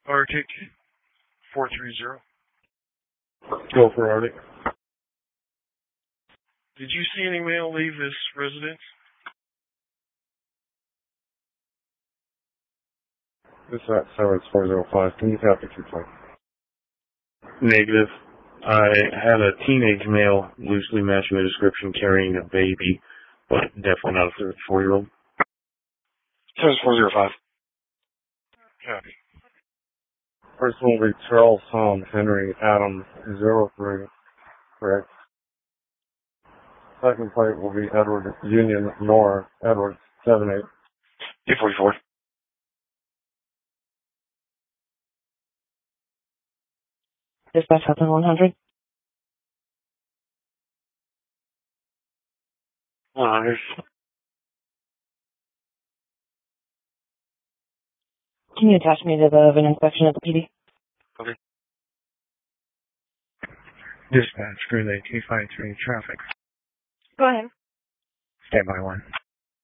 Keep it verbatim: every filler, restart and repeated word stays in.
Arctic four three zero. Go for Arctic. Did you see any mail leave this residence? This is at seven four zero five. Can you copy two point? Negative. I had a teenage male loosely matching the description carrying a baby, but definitely not a four-year-old. seven four zero five. Copy. First one will be Charles Tom Henry Adam zero three. Correct. Second plate will be Edward Union Nora Edward seven eight. eight forty-four. Dispatch Hudson one hundred. one hundred. Can you attach me to the VIN inspection at the P D? Okay. Dispatch, relay two five three traffic. Go ahead. Stand by one.